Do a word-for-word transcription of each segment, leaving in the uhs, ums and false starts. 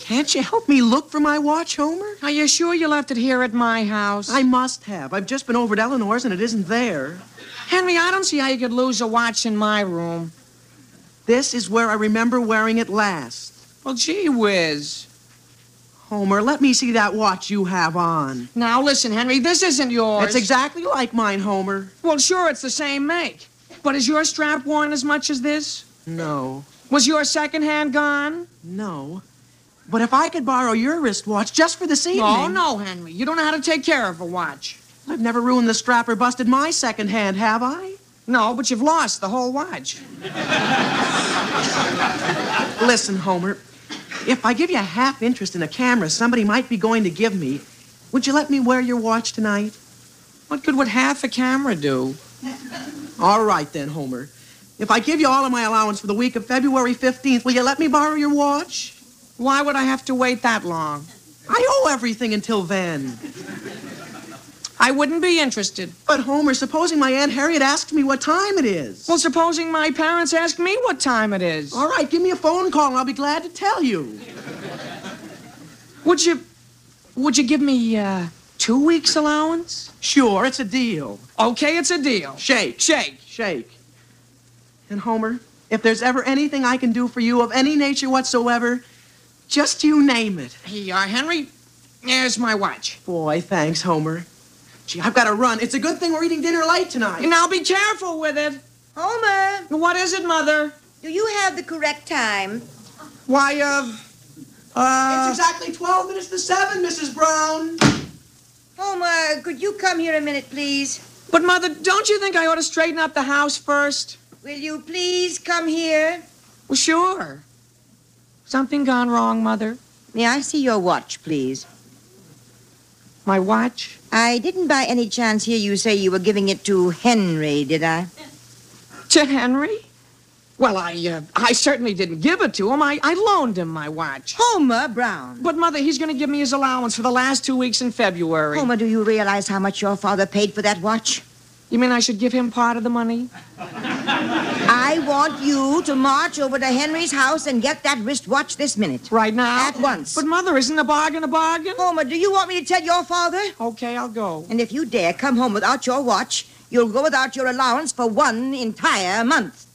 Can't you help me look for my watch, Homer? Are you sure you left it here at my house? I must have. I've just been over at Eleanor's and it isn't there. Henry, I don't see how you could lose a watch in my room. This is where I remember wearing it last. Well, gee whiz. Homer, let me see that watch you have on. Now, listen, Henry, this isn't yours. It's exactly like mine, Homer. Well, sure, it's the same make. But is your strap worn as much as this? No. Was your second hand gone? No. But if I could borrow your wristwatch just for this evening... No, no, Henry. You don't know how to take care of a watch. I've never ruined the strap or busted my second hand, have I? No, but you've lost the whole watch. Listen, Homer, if I give you a half interest in a camera somebody might be going to give me, would you let me wear your watch tonight? What good would half a camera do? All right, then, Homer. If I give you all of my allowance for the week of February fifteenth, will you let me borrow your watch? Why would I have to wait that long? I owe everything until then. I wouldn't be interested. But, Homer, supposing my Aunt Harriet asks me what time it is. Well, supposing my parents ask me what time it is. All right, give me a phone call and I'll be glad to tell you. Would you... Would you give me, uh, two weeks' allowance? Sure, it's a deal. Okay, it's a deal. Shake. Shake. Shake. And, Homer, if there's ever anything I can do for you of any nature whatsoever, just you name it. Here you are, Henry. There's my watch. Boy, thanks, Homer. Gee, I've got to run. It's a good thing we're eating dinner late tonight. Now be careful with it. Homer, What is it, Mother? do you have the correct time? Why, uh... Uh... It's exactly twelve minutes to seven, Missus Brown. Homer, could you come here a minute, please? But, Mother, don't you think I ought to straighten up the house first? Will you please come here? Well, sure. Something gone wrong, Mother? May I see your watch, please? My watch? I didn't by any chance hear you say you were giving it to Henry, did I? To Henry? Well, I, uh, I certainly didn't give it to him. I, I loaned him my watch. Homer Brown. But, Mother, he's going to give me his allowance for the last two weeks in February. Homer, do you realize how much your father paid for that watch? You mean I should give him part of the money? I want you to march over to Henry's house and get that wristwatch this minute. Right now? At once. But, Mother, isn't a bargain a bargain? Homer, do you want me to tell your father? Okay, I'll go. And if you dare come home without your watch, you'll go without your allowance for one entire month.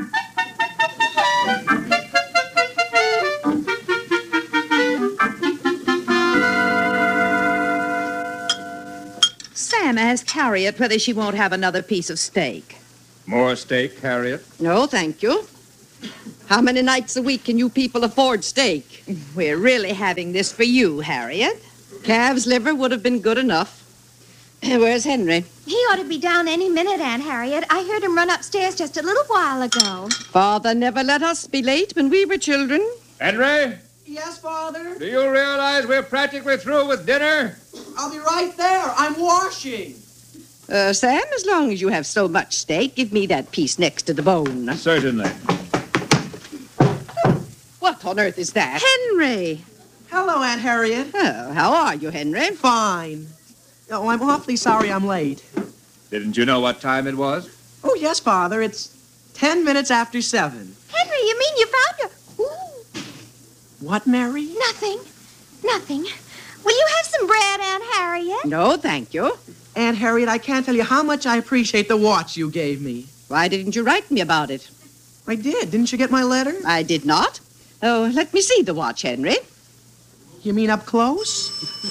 Sam asked Harriet whether she won't have another piece of steak. More steak, Harriet? No, thank you. How many nights a week can you people afford steak? We're really having this for you, Harriet. Calf's liver would have been good enough. Where's Henry? He ought to be down any minute, Aunt Harriet. I heard him run upstairs just a little while ago. Father never let us be late when we were children. Henry, Yes, Father? do you realize we're practically through with dinner? I'll be right there. I'm washing. Uh, Sam, as long as you have so much steak, give me that piece next to the bone. Certainly. What on earth is that? Henry! Hello, Aunt Harriet. Oh, how are you, Henry? Fine. Oh, I'm awfully sorry I'm late. Didn't you know what time it was? Oh, yes, Father. It's ten minutes after seven. Henry, you mean you found her? Ooh, What, Mary? nothing. Nothing. Will you have some bread, Aunt Harriet? No, thank you. Aunt Harriet, I can't tell you how much I appreciate the watch you gave me. Why didn't you write me about it? I did. Didn't you get my letter? I did not. Oh, let me see the watch, Henry. You mean up close?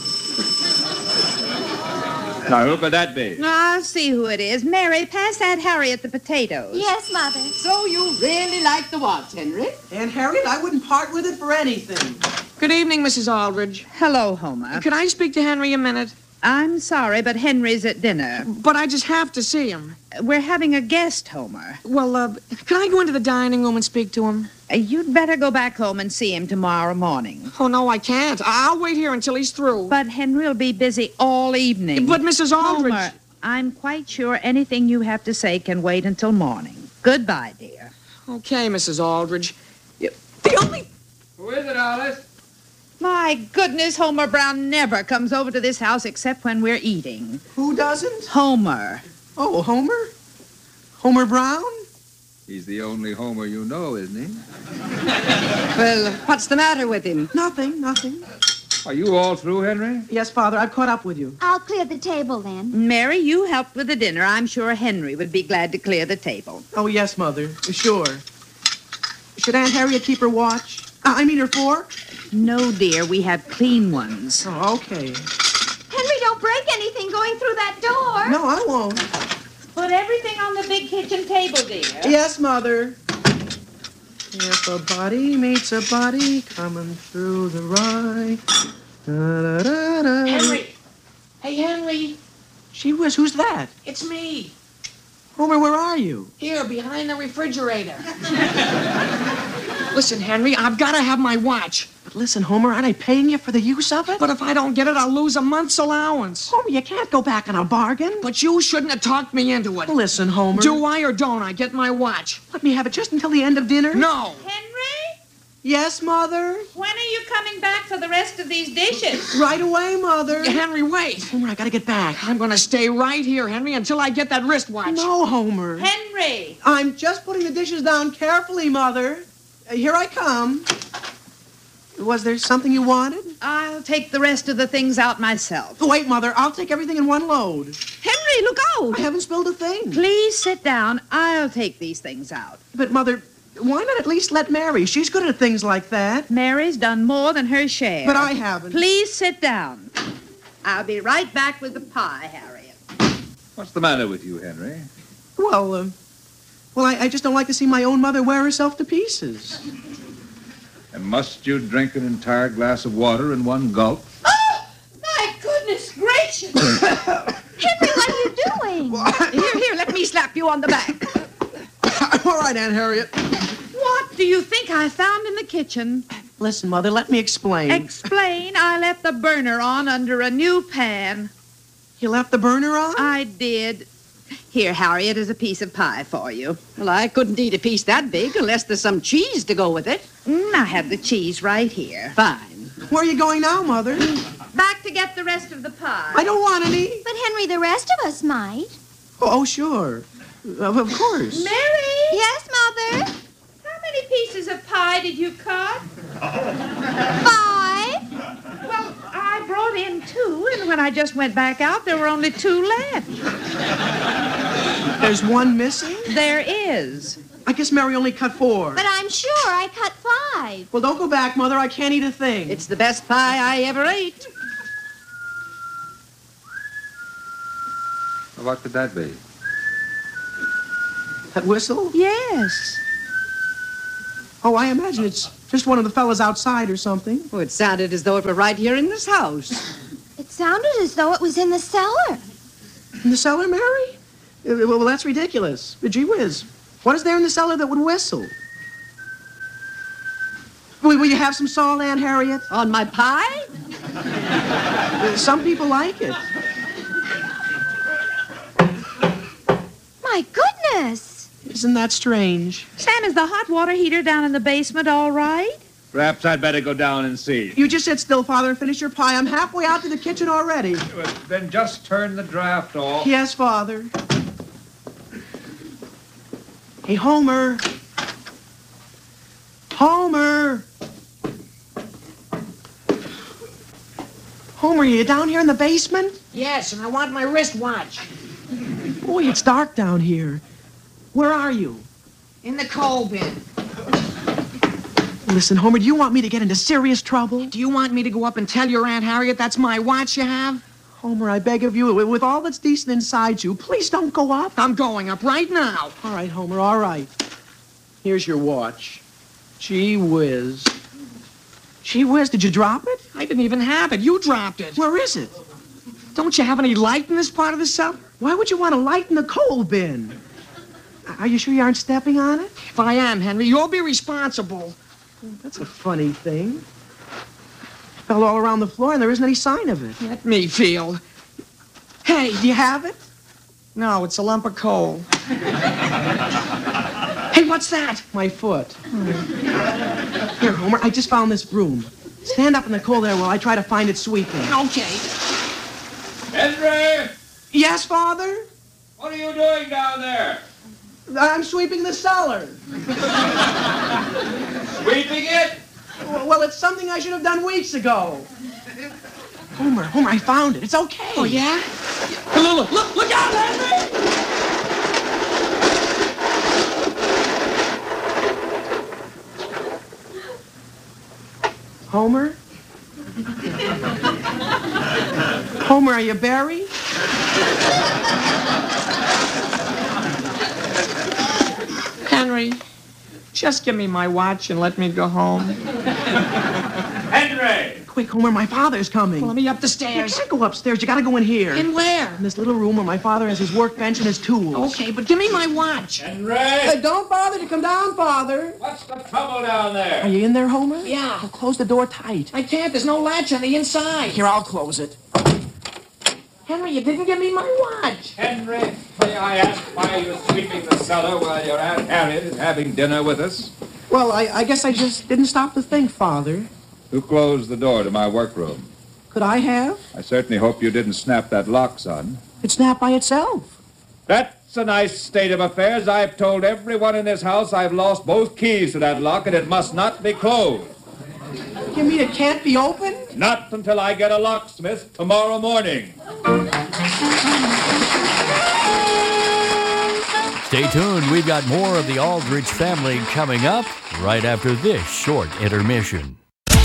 Now, who could that be? I'll see who it is. Mary, pass Aunt Harriet the potatoes. Yes, Mother. So you really like the watch, Henry? Aunt Harriet, I wouldn't part with it for anything. Good evening, Missus Aldridge. Hello, Homer. Could I speak to Henry a minute? I'm sorry, but Henry's at dinner. But I just have to see him. We're having a guest, Homer. Well, uh, can I go into the dining room and speak to him? Uh, You'd better go back home and see him tomorrow morning. Oh, no, I can't. I'll wait here until he's through. But Henry will be busy all evening. But, Missus Aldridge... Homer, I'm quite sure anything you have to say can wait until morning. Goodbye, dear. Okay, Missus Aldridge. You- The only... Who is it, Alice? My goodness, Homer Brown never comes over to this house except when we're eating. Who doesn't? Homer. Oh, Homer? Homer Brown? He's the only Homer you know, isn't he? Well, what's the matter with him? Nothing, nothing. Are you all through, Henry? Yes, Father, I've caught up with you. I'll clear the table then. Mary, you helped with the dinner. I'm sure Henry would be glad to clear the table. Oh, yes, Mother. Sure. Should Aunt Harriet keep her watch? Uh, I mean her fork? No, dear, we have clean ones. Oh, okay. Henry, don't break anything going through that door. No, I won't. Put everything on the big kitchen table, dear. Yes, Mother. If a body meets a body coming through the rye. Da, da, da, da. Henry. Hey, Henry. Gee whiz, who's that? It's me. Homer, where are you? Here, behind the refrigerator. Listen, Henry, I've got to have my watch. But listen, Homer, aren't I paying you for the use of it? But if I don't get it, I'll lose a month's allowance. Homer, you can't go back on a bargain. But you shouldn't have talked me into it. Listen, Homer. Do I or don't I get my watch? Let me have it just until the end of dinner? No. Henry, Yes, Mother? when are you coming back for the rest of these dishes? Right away, Mother. Henry, wait. Homer, I gotta get back. I'm going to stay right here, Henry, until I get that wristwatch. No, Homer. Henry, I'm just putting the dishes down carefully, Mother. Uh, here I come. Was there something you wanted? I'll take the rest of the things out myself. Wait, Mother. I'll take everything in one load. Henry, look out! I haven't spilled a thing. Please sit down. I'll take these things out. But, Mother, why not at least let Mary? She's good at things like that. Mary's done more than her share. But I haven't. Please sit down. I'll be right back with the pie, Harriet. What's the matter with you, Henry? Well, uh, well, I, I just don't like to see my own mother wear herself to pieces. And must you drink an entire glass of water in one gulp? Oh, my goodness gracious. Henry, what are you doing? Here, here, let me slap you on the back. All right, Aunt Harriet. What do you think I found in the kitchen? Listen, Mother, let me explain. Explain, I left the burner on under a new pan. You left the burner on? I did. Here, Harriet, is a piece of pie for you. Well, I couldn't eat a piece that big unless there's some cheese to go with it. Mm, I have the cheese right here. Fine. Where are you going now, Mother? Back to get the rest of the pie. I don't want any. But Henry, the rest of us might. Oh, oh sure. Uh, of course. Mary, Yes, Mother? how many pieces of pie did you cut? Five? Well, I brought in two, and when I just went back out, there were only two left. There's one missing? There is. I guess Mary only cut four. But I'm sure I cut five. Well, don't go back, Mother. I can't eat a thing. It's the best pie I ever ate. What could that be? That whistle? Yes. Oh, I imagine it's just one of the fellas outside or something. Oh, it sounded as though it were right here in this house. It sounded as though it was in the cellar. In the cellar, Mary? Uh, Well, that's ridiculous. Uh, Gee whiz. What is there in the cellar that would whistle? Will, will you have some salt, Aunt Harriet? On my pie? Uh, some people like it. My goodness. Isn't that strange? Sam, is the hot water heater down in the basement all right? Perhaps I'd better go down and see. You just sit still, Father, and finish your pie. I'm halfway out to the kitchen already. Well, then just turn the draft off. Yes, Father. Hey, Homer. Homer. Homer, are you down here in the basement? Yes, and I want my wristwatch. Boy, it's dark down here. Where are you? In the coal bin. Listen, Homer, do you want me to get into serious trouble? Do you want me to go up and tell your Aunt Harriet that's my watch you have? Homer, I beg of you, with all that's decent inside you, please don't go up. I'm going up right now. All right, Homer, all right. Here's your watch. Gee whiz. Gee whiz, did you drop it? I didn't even have it. You dropped it. Where is it? Don't you have any light in this part of the cellar? Why would you want to lighten the coal bin? Are you sure you aren't stepping on it? If I am, Henry, you'll be responsible. That's a funny thing. It fell all around the floor and there isn't any sign of it. Let me feel. Hey, do you have it? No, it's a lump of coal. Hey, what's that? My foot. Here, Homer, I just found this broom. Stand up in the coal there while I try to find it sweeping. Okay. Henry! Yes, Father? What are you doing down there? I'm sweeping the cellar. Sweeping it? Well, it's something I should have done weeks ago. Homer, Homer, I found it. It's okay. Oh, yeah? Look, look, look, look out, Henry! Homer? Homer, are you Barry? Henry, just give me my watch and let me go home. Henry! Quick, Homer, my father's coming. Well, let me up the You stairs. can't go upstairs. You gotta go in here. In where? In this little room where my father has his workbench and his tools. Okay, but give me my watch. Henry! Hey, don't bother to come down, Father. What's the trouble down there? Are you in there, Homer? Yeah. Well, close the door tight. I can't. There's no latch on the inside. Here, I'll close it. Henry, you didn't give me my watch. Henry, may I ask why you're sweeping the cellar while your Aunt Harriet is having dinner with us? Well, I, I guess I just didn't stop to think, Father. Who closed the door to my workroom? Could I have? I certainly hope you didn't snap that lock, son. It snapped by itself. That's a nice state of affairs. I've told everyone in this house I've lost both keys to that lock and it must not be closed. You mean it can't be opened? Not until I get a locksmith tomorrow morning. Stay tuned. We've got more of the Aldrich family coming up right after this short intermission.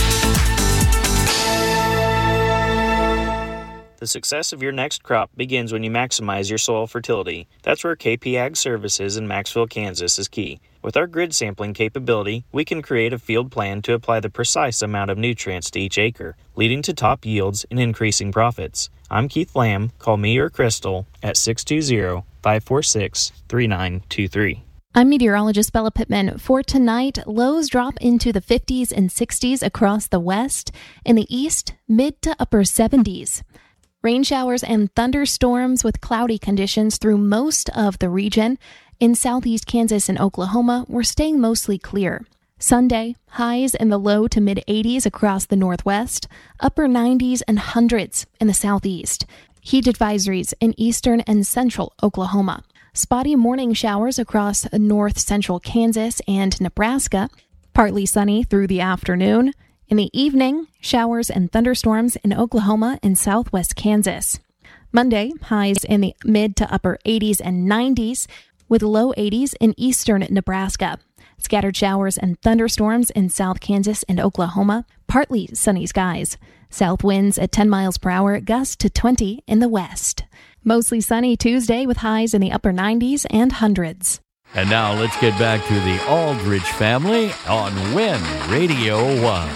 The success of your next crop begins when you maximize your soil fertility. That's where K P Ag Services in Maxville, Kansas is key. With our grid sampling capability, we can create a field plan to apply the precise amount of nutrients to each acre, leading to top yields and increasing profits. I'm Keith Lamb. Call me or Crystal at six two zero, five four six, three nine two three. I'm meteorologist Bella Pittman. For tonight, lows drop into the fifties and sixties across the west. In the east, mid to upper seventies. Rain showers and thunderstorms with cloudy conditions through most of the region. In southeast Kansas and Oklahoma, we're staying mostly clear. Sunday, highs in the low to mid eighties across the northwest, upper nineties and hundreds in the southeast. Heat advisories in eastern and central Oklahoma. Spotty morning showers across north central Kansas and Nebraska. Partly sunny through the afternoon. In the evening, showers and thunderstorms in Oklahoma and southwest Kansas. Monday, highs in the mid to upper eighties and nineties, with low eighties in eastern Nebraska. Scattered showers and thunderstorms in South Kansas and Oklahoma. Partly sunny skies. South winds at ten miles per hour, gusts to twenty in the west. Mostly sunny Tuesday with highs in the upper nineties and hundreds. And now let's get back to the Aldrich family on When Radio Was.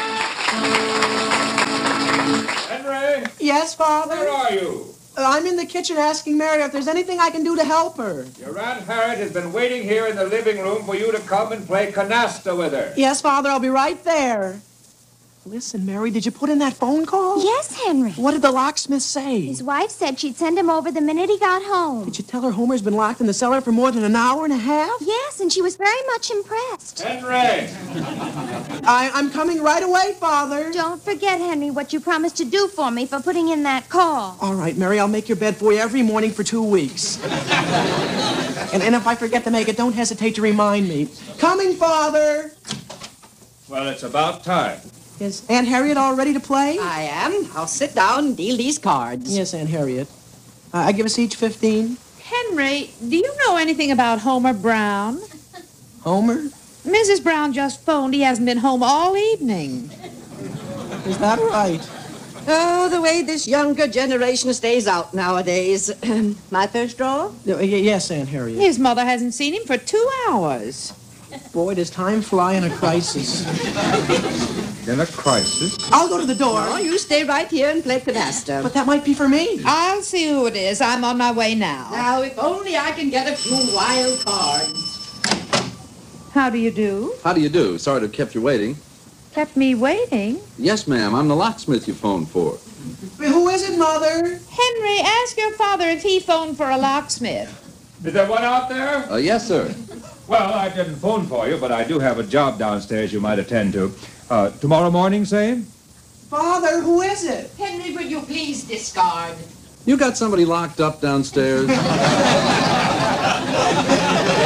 Henry! Yes, Father? Where are you? Uh, I'm in the kitchen asking Mary if there's anything I can do to help her. Your Aunt Harriet has been waiting here in the living room for you to come and play canasta with her. Yes, Father, I'll be right there. Listen, Mary, did you put in that phone call? Yes, Henry. What did the locksmith say? His wife said she'd send him over the minute he got home. Did you tell her Homer's been locked in the cellar for more than an hour and a half? Yes, and she was very much impressed. Henry! I, I'm coming right away, Father. Don't forget, Henry, what you promised to do for me for putting in that call. All right, Mary, I'll make your bed for you every morning for two weeks. and, and if I forget to make it, don't hesitate to remind me. Coming, Father! Well, it's about time. Is Aunt Harriet all ready to play? I am. I'll sit down and deal these cards. Yes, Aunt Harriet. Uh, I give us each fifteen. Henry, do you know anything about Homer Brown? Homer? Missus Brown just phoned. He hasn't been home all evening. Is that right? Oh, the way this younger generation stays out nowadays. My first draw? Uh, y- yes, Aunt Harriet. His mother hasn't seen him for two hours. Boy, does time fly in a crisis. In a crisis? I'll go to the door. Oh, you stay right here and play canasta. But that might be for me. I'll see who it is. I'm on my way now. Now, if only I can get a few wild cards. How do you do? How do you do? Sorry to have kept you waiting. Kept me waiting. Yes, ma'am. I'm the locksmith you phoned for. Who is it, Mother? Henry, ask your father if he phoned for a locksmith. Is there one out there? Uh, yes, sir. Well, I didn't phone for you, but I do have a job downstairs you might attend to. Uh, tomorrow morning, say? Father, who is it? Henry, will you please discard? You got somebody locked up downstairs?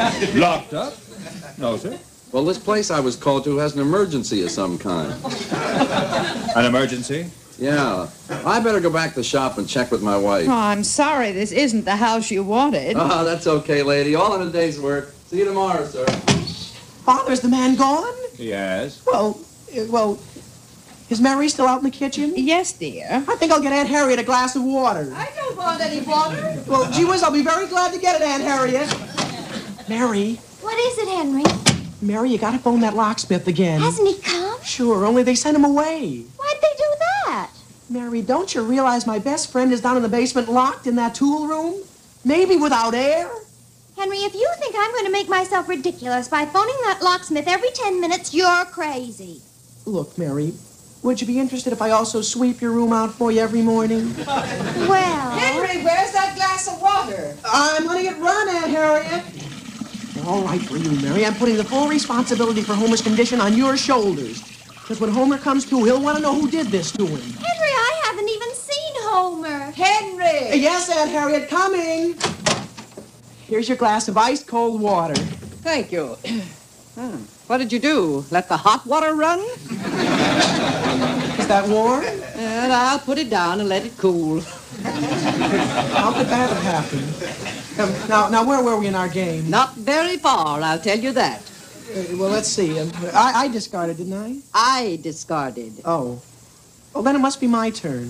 Locked up? No, sir. Well, this place I was called to has an emergency of some kind. An emergency? Yeah. I better go back to the shop and check with my wife. Oh, I'm sorry this isn't the house you wanted. Oh, that's okay, lady. All in a day's work. See you tomorrow, sir. Father, is the man gone? Yes. Well, uh, well, is Mary still out in the kitchen? Yes, dear. I think I'll get Aunt Harriet a glass of water. I don't want any water. Well, gee whiz, I'll be very glad to get it, Aunt Harriet. Mary, What is it, Henry? Mary, you gotta phone that locksmith again. Hasn't he come? Sure, only they sent him away. Why'd they do that? Mary, don't you realize my best friend is down in the basement locked in that tool room? Maybe without air? Henry, if you think I'm going to make myself ridiculous by phoning that locksmith every ten minutes, you're crazy. Look, Mary, would you be interested if I also sweep your room out for you every morning? Well... Henry, where's that glass of water? I'm letting it run, Aunt Harriet. All right for you, Mary. I'm putting the full responsibility for Homer's condition on your shoulders. Because when Homer comes to, he'll want to know who did this to him. Henry, I haven't even seen Homer. Henry! Yes, Aunt Harriet, coming. Here's your glass of ice-cold water. Thank you. Hmm. What did you do? Let the hot water run? Is that warm? And I'll put it down and let it cool. How could that have happened? Um, now, now, where were we in our game? Not very far, I'll tell you that. Uh, well, let's see. Um, I, I discarded, didn't I? I discarded. Oh. Well, then it must be my turn.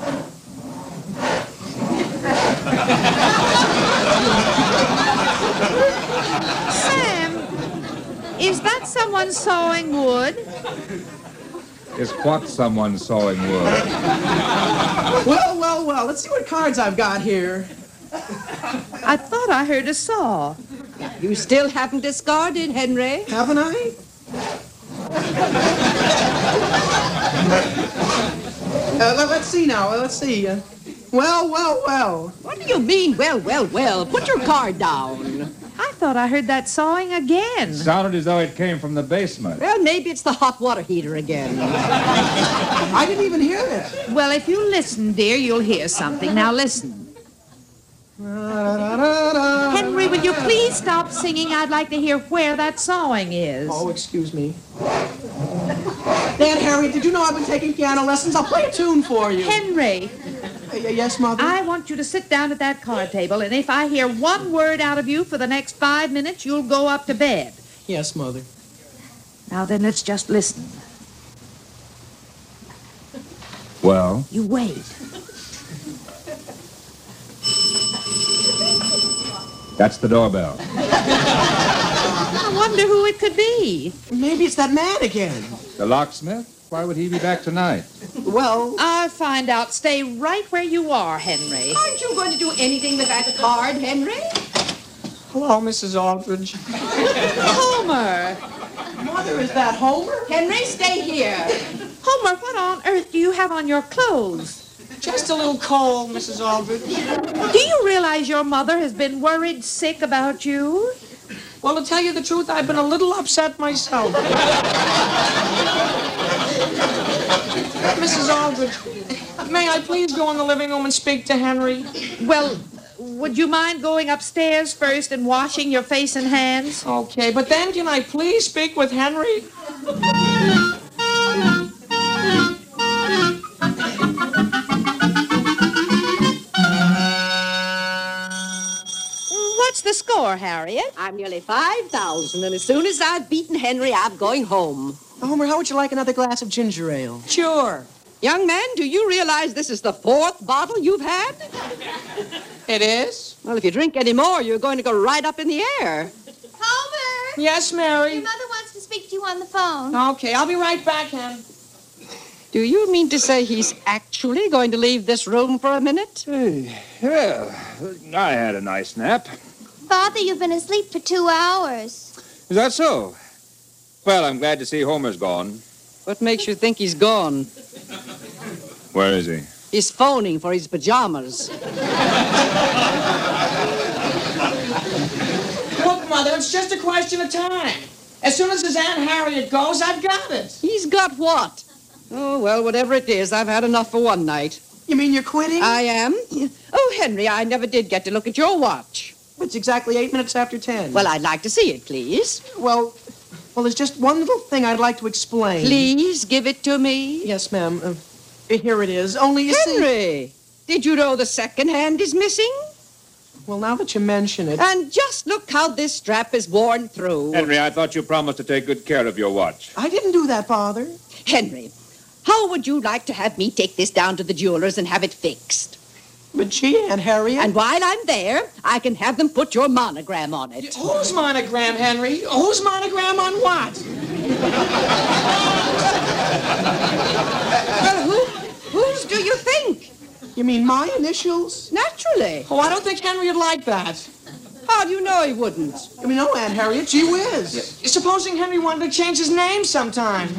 Sam, is that someone sawing wood? Is what someone sawing wood? Well, well, well. Let's see what cards I've got here. I thought I heard a saw. You still haven't discarded, Henry. Haven't I? Uh, let, let's see now. Uh, let's see. Uh, well, well, well. What do you mean, well, well, well? Put your card down. I thought I heard that sawing again. Sounded as though it came from the basement. Well, maybe it's the hot water heater again. I didn't even hear it. Well, if you listen, dear, you'll hear something. Now listen. Henry, will you please stop singing? I'd like to hear where that sawing is. Oh, excuse me. Aunt Harriet, did you know I've been taking piano lessons? I'll play a tune for you. Henry. Uh, yes, Mother? I want you to sit down at that card table, and if I hear one word out of you for the next five minutes, you'll go up to bed. Yes, Mother. Now then, let's just listen. Well? You wait. That's the doorbell. I wonder who it could be. Maybe it's that man again. The locksmith? Why would he be back tonight? Well... I'll find out. Stay right where you are, Henry. Aren't you going to do anything with that card, Henry? Hello, Missus Aldridge. Homer! Mother, is that Homer? Henry, stay here. Homer, what on earth do you have on your clothes? Just a little cold, Missus Aldridge. Do you realize your mother has been worried sick about you? Well, to tell you the truth, I've been a little upset myself. Missus Aldridge, may I please go in the living room and speak to Henry? Well, would you mind going upstairs first and washing your face and hands? Okay, but then can I please speak with Henry? What's the score, Harriet? I'm nearly five thousand, and as soon as I've beaten Henry, I'm going home. Homer, how would you like another glass of ginger ale? Sure. Young man, do you realize this is the fourth bottle you've had? It is? Well, if you drink any more, you're going to go right up in the air. Homer! Yes, Mary? Your mother wants to speak to you on the phone. Okay, I'll be right back, Hen. Do you mean to say he's actually going to leave this room for a minute? Well, I had a nice nap. Father, you've been asleep for two hours. Is that so? Well, I'm glad to see Homer's gone. What makes you think he's gone? Where is he? He's phoning for his pajamas. Look, Mother, it's just a question of time. As soon as his Aunt Harriet goes, I've got it. He's got what? Oh, well, whatever it is, I've had enough for one night. You mean you're quitting? I am? Oh, Henry, I never did get to look at your watch. It's exactly eight minutes after ten. Well, I'd like to see it, please. Well, well, there's just one little thing I'd like to explain. Please give it to me. Yes, ma'am. Uh, here it is. Only you see... Henry, did you know the second hand is missing? Well, now that you mention it... And just look how this strap is worn through. Henry, I thought you promised to take good care of your watch. I didn't do that, Father. Henry, how would you like to have me take this down to the jeweler's and have it fixed? But gee, Aunt Harriet... And while I'm there, I can have them put your monogram on it. Whose monogram, Henry? Whose monogram on what? Well, who, whose do you think? You mean my initials? Naturally. Oh, I don't think Henry would like that. How do you know he wouldn't? I mean, no, Aunt Harriet, gee whiz. Supposing Henry wanted to change his name sometime.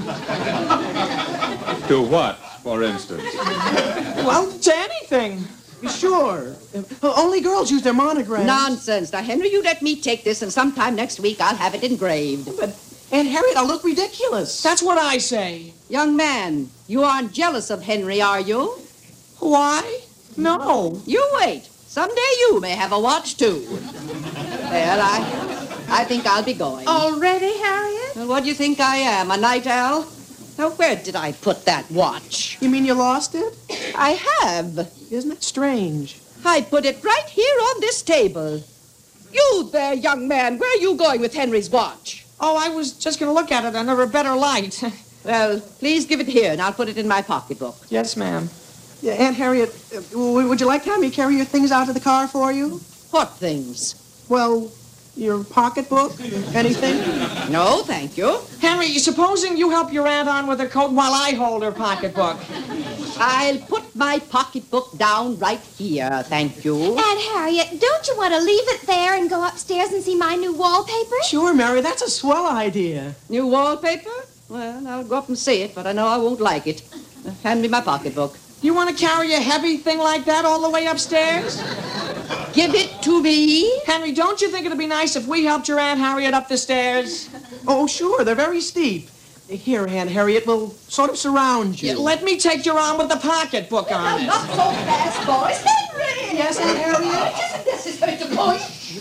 To what, for instance? Well, to anything. Sure. Uh, only girls use their monograms. Nonsense. Now, Henry, you let me take this, and sometime next week I'll have it engraved. But, Aunt Harriet, I'll look ridiculous. That's what I say. Young man, you aren't jealous of Henry, are you? Why? No. You wait. Someday you may have a watch, too. Well, I, I think I'll be going. Already, Harriet? Well, what do you think I am, a night owl? Now, where did I put that watch? You mean you lost it? I have. Isn't that strange? I put it right here on this table. You there, young man, where are you going with Henry's watch? Oh, I was just going to look at it under a better light. Well, please give it here, and I'll put it in my pocketbook. Yes, ma'am. Yeah, Aunt Harriet, uh, w- would you like to have me carry your things out to the car for you? What things? Well, your pocketbook? Anything? No, thank you. Henry, supposing you help your aunt on with her coat while I hold her pocketbook. I'll put my pocketbook down right here, thank you. Aunt Harriet, don't you want to leave it there and go upstairs and see my new wallpaper? Sure, Mary, that's a swell idea. New wallpaper? Well, I'll go up and see it, but I know I won't like it. Uh, hand me my pocketbook. You want to carry a heavy thing like that all the way upstairs? Give it to me. Henry, don't you think it'd be nice if we helped your Aunt Harriet up the stairs? Oh, sure, they're very steep. Here, Aunt Harriet, we'll sort of surround you. Yeah, let me take your arm with the pocketbook on it. Not so fast, boys. Henry! Yes, Aunt Harriet? It isn't necessary to push.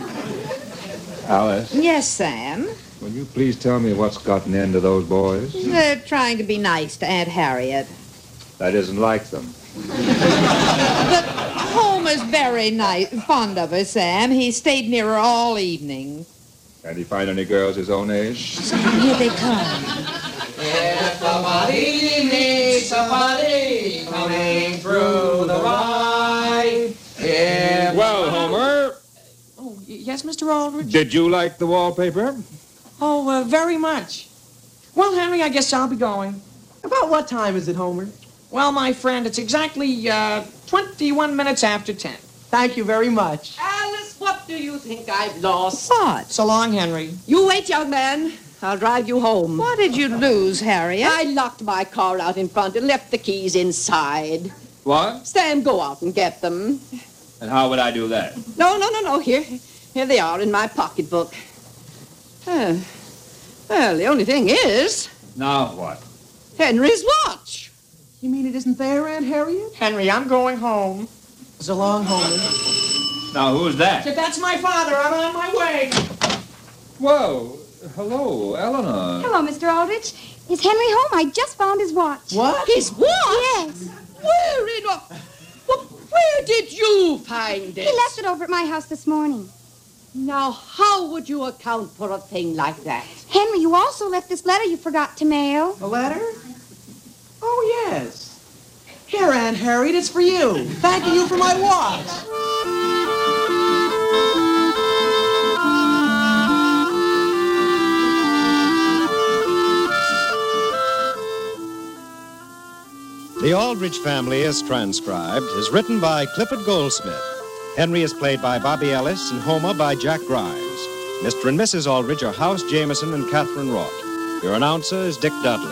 Alice, Yes, Sam. will you please tell me what's gotten into those boys? They're trying to be nice to Aunt Harriet. That isn't like them. But Homer's very nice, fond of her, Sam. He stayed near her all evening. Can he find any girls his own age? Here they come. If somebody meets somebody coming through the ride. If Well, Homer, Oh, y- yes, Mister Aldrich? did you like the wallpaper? Oh, uh, very much. Well, Henry, I guess I'll be going. About what time is it, Homer? Well, my friend, it's exactly uh, twenty-one minutes after ten. Thank you very much. Alice, what do you think I've lost? What? So long, Henry. You wait, young man. I'll drive you home. What did you lose, Harriet? I locked my car out in front and left the keys inside. What? Sam, go out and get them. And how would I do that? No, no, no, no. Here, here they are in my pocketbook. Uh, well, the only thing is, Now what? Henry's watch. You mean it isn't there, Aunt Harriet? Henry, I'm going home. So long, Homer. Now, who's that? If that's my father, I'm on my way. Whoa. Hello, Eleanor. Hello, Mister Aldrich. Is Henry home? I just found his watch. What? His watch? Yes. Where in... a- Well, where did you find it? He left it over at my house this morning. Now, how would you account for a thing like that? Henry, you also left this letter you forgot to mail. A letter? Oh, yes. Here, Aunt Harriet, it's for you. Thanking you for my watch. The Aldrich Family is transcribed, is written by Clifford Goldsmith. Henry is played by Bobby Ellis and Homer by Jack Grimes. Mister and Missus Aldrich are House Jameson and Catherine Roth. Your announcer is Dick Dudley.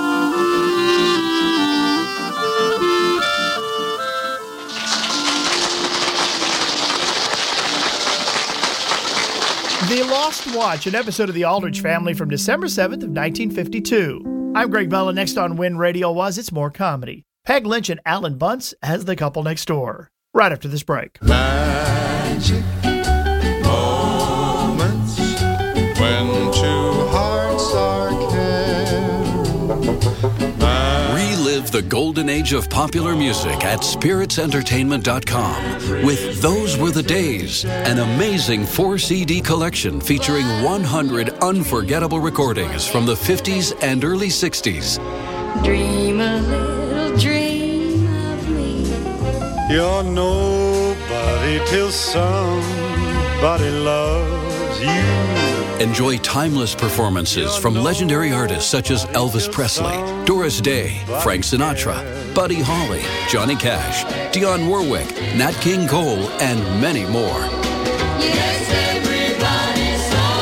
The Lost Watch, an episode of The Aldrich Family from December seventh of nineteen fifty-two. I'm Greg Bella. Next on Win Radio was It's More Comedy. Peg Lynch and Alan Bunce as the couple next door. Right after this break. Magic when two hearts are caring. Relive the golden age of popular music at spirits entertainment dot com with Those Were the Days, an amazing four C D collection featuring one hundred unforgettable recordings from the fifties and early sixties. Dream a little dream of me. You're nobody till somebody loves you. Enjoy timeless performances from legendary artists such as Elvis Presley, Doris Day, Frank Sinatra, Buddy Holly, Johnny Cash, Dionne Warwick, Nat King Cole, and many more. Yes, everybody's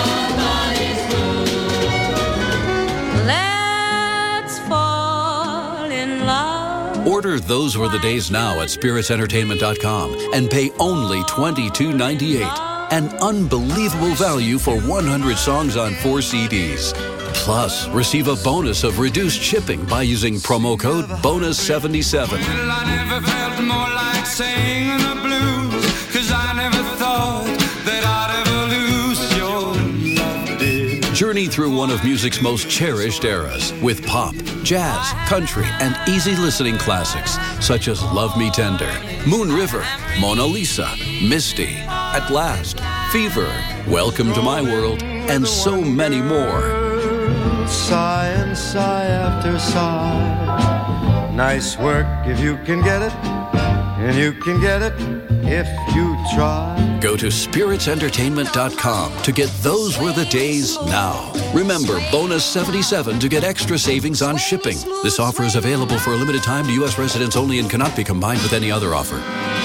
somebody's fool. Let's fall in love. Order Those Were the Days now at spirits entertainment dot com and pay only twenty-two ninety-eight. An unbelievable value for one hundred songs on four C Ds. Plus, receive a bonus of reduced shipping by using promo code bonus seventy-seven. Well, I never felt more like singing the blues, 'cause I never thought that I'd ever lose your love, dear. Journey through one of music's most cherished eras with pop, jazz, country, and easy listening classics such as Love Me Tender, Moon River, Mona Lisa, Misty, At Last, Fever, Welcome to My World, and so many more. Sigh and sigh after sigh. Nice work if you can get it, and you can get it if you try. Go to spirits entertainment dot com to get Those Were the Days now. Remember, bonus seventy-seven to get extra savings on shipping. This offer is available for a limited time to U S residents only and cannot be combined with any other offer.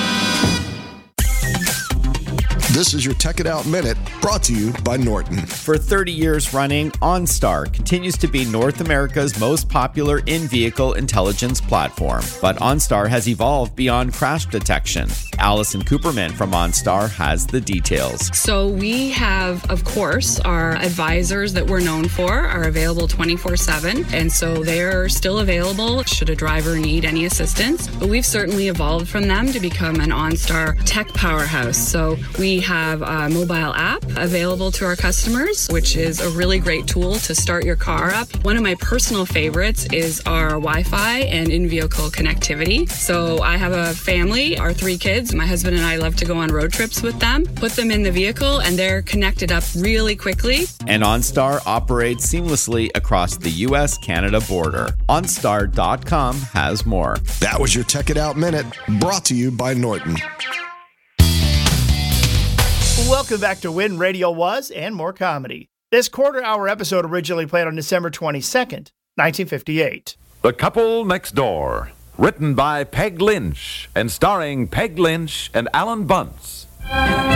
This is your Tech It Out Minute, brought to you by Norton. For thirty years running, OnStar continues to be North America's most popular in-vehicle intelligence platform. But OnStar has evolved beyond crash detection. Allison Cooperman from OnStar has the details. So we have, of course, our advisors that we're known for are available twenty-four seven. And so they're still available should a driver need any assistance. But we've certainly evolved from them to become an OnStar tech powerhouse. So we have a mobile app available to our customers, which is a really great tool to start your car up. One of my personal favorites is our Wi-Fi and in-vehicle connectivity. So I have a family, our three kids. My husband and I love to go on road trips with them, put them in the vehicle, and they're connected up really quickly. And OnStar operates seamlessly across the U S Canada border. OnStar dot com has more. That was your Tech It Out Minute, brought to you by Norton. Welcome back to When Radio Was and More Comedy. This quarter-hour episode originally played on December twenty-second, nineteen fifty-eight. The Couple Next Door, written by Peg Lynch and starring Peg Lynch and Alan Bunce.